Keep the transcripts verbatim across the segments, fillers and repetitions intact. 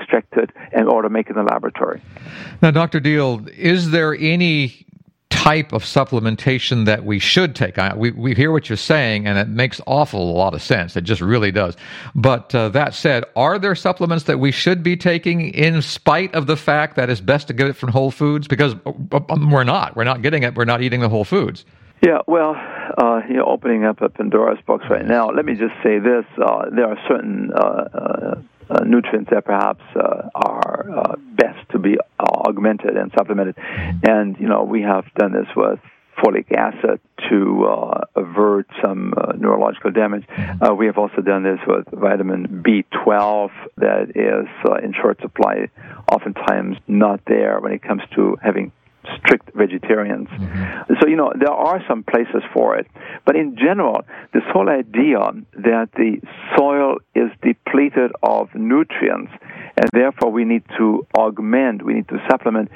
extracted in order to make it in the laboratory. Now, Doctor Deal, is there any type of supplementation that we should take? I, we, we hear what you're saying, and it makes awful a lot of sense. It just really does. But uh, that said, are there supplements that we should be taking in spite of the fact that it's best to get it from whole foods? Because uh, we're not. We're not getting it. We're not eating the whole foods. Yeah, well, uh, you're opening up a Pandora's box right now. Let me just say this. Uh, there are certain uh, uh, uh, nutrients that perhaps uh, are uh, best to be augmented and supplemented. And, you know, we have done this with folic acid to uh, avert some uh, neurological damage. Uh, we have also done this with vitamin B twelve that is uh, in short supply, oftentimes not there when it comes to having strict vegetarians. Mm-hmm. So, you know, there are some places for it. But in general, this whole idea that the soil is depleted of nutrients and therefore we need to augment, we need to supplement,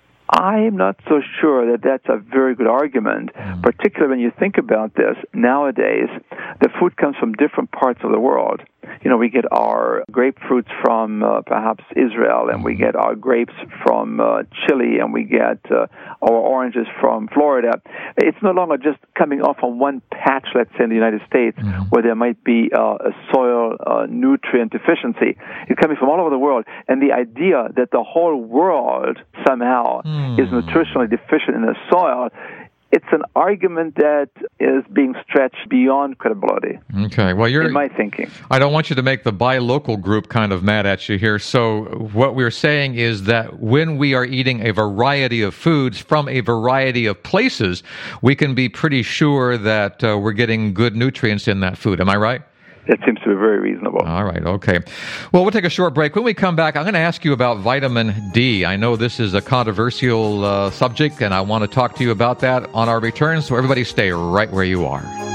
I'm not so sure that that's a very good argument, mm. particularly when you think about this. Nowadays, the food comes from different parts of the world. You know, we get our grapefruits from uh, perhaps Israel, and we get our grapes from uh, Chile, and we get uh, our oranges from Florida. It's no longer just coming off on one patch, let's say in the United States, mm-hmm. where there might be uh, a soil uh, nutrient deficiency. It's coming from all over the world. And the idea that the whole world somehow mm. is nutritionally deficient in the soil, it's an argument that is being stretched beyond credibility. Okay, well, you're in my thinking. I don't want you to make the buy local group kind of mad at you here. So what we're saying is that when we are eating a variety of foods from a variety of places, we can be pretty sure that uh, we're getting good nutrients in that food. Am I right? That seems to be very reasonable. All right, okay. Well, we'll take a short break. When we come back, I'm going to ask you about vitamin D. I know this is a controversial uh, subject, and I want to talk to you about that on our return, so everybody stay right where you are.